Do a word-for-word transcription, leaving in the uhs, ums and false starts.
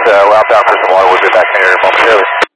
uh, outbound for some water. We'll be back here momentarily.